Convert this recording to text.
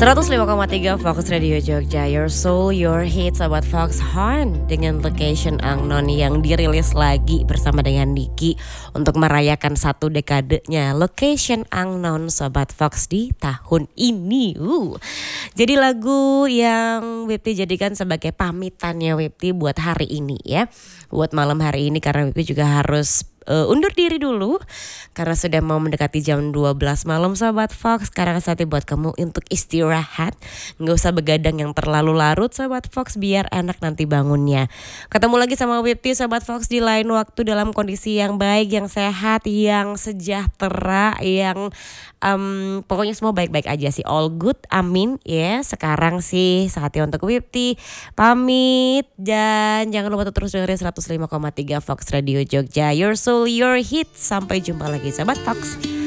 105,3 Fox Radio Jogja, Your Soul, Your Hit, Sobat Fox Horn dengan Location Unknown yang dirilis lagi bersama dengan Niki untuk merayakan 1 dekadenya Location Unknown Sobat Fox di tahun ini. Jadi lagu yang Wipti jadikan sebagai pamitannya Wipti buat hari ini ya, buat malam hari ini, karena Wipti juga harus undur diri dulu karena sudah mau mendekati jam 12 malam Sobat Fox. Sekarang saatnya buat kamu untuk istirahat, gak usah begadang yang terlalu larut Sobat Fox, biar enak nanti bangunnya. Ketemu lagi sama Wipti Sobat Fox di lain waktu dalam kondisi yang baik, yang sehat, yang sejahtera, yang pokoknya semua baik-baik aja sih, all good, amin ya. Sekarang sih saatnya untuk Wipti pamit, dan jangan lupa terus dengerin 105,3 Fox Radio Jogja, Your Soul, Your Hit. Sampai jumpa lagi Sobat Fox.